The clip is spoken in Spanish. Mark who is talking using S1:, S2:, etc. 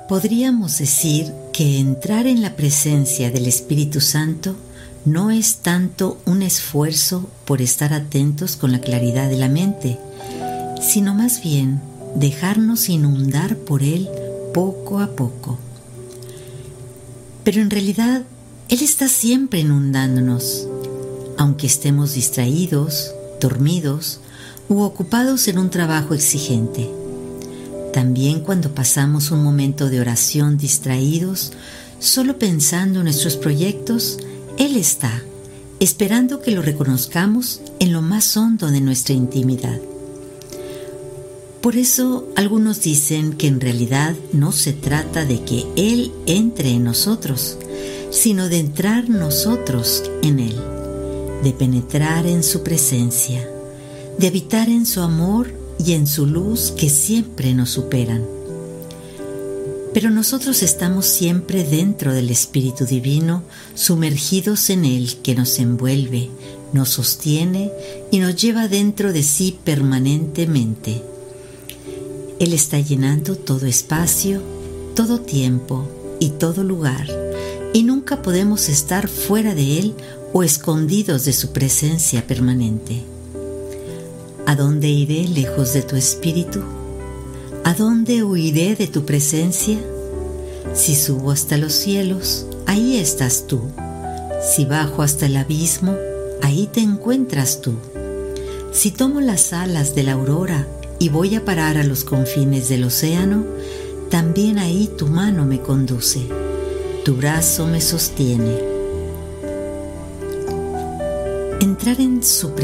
S1: Podríamos decir que entrar en la presencia del Espíritu Santo no es tanto un esfuerzo por estar atentos con la claridad de la mente, sino más bien dejarnos inundar por Él poco a poco. Pero en realidad, Él está siempre inundándonos, aunque estemos distraídos, dormidos u ocupados en un trabajo exigente. También cuando pasamos un momento de oración distraídos, solo pensando en nuestros proyectos, Él está, esperando que lo reconozcamos en lo más hondo de nuestra intimidad. Por eso algunos dicen que en realidad no se trata de que Él entre en nosotros, sino de entrar nosotros en Él, de penetrar en su presencia, de habitar en su amor y en su luz que siempre nos superan. Pero nosotros estamos siempre dentro del Espíritu Divino, sumergidos en Él que nos envuelve, nos sostiene y nos lleva dentro de sí permanentemente. Él está llenando todo espacio, todo tiempo y todo lugar, y nunca podemos estar fuera de Él o escondidos de su presencia permanente. ¿A dónde iré lejos de tu espíritu? ¿A dónde huiré de tu presencia? Si subo hasta los cielos, ahí estás tú. Si bajo hasta el abismo, ahí te encuentras tú. Si tomo las alas de la aurora y voy a parar a los confines del océano, también ahí tu mano me conduce, tu brazo me sostiene. Entrar en su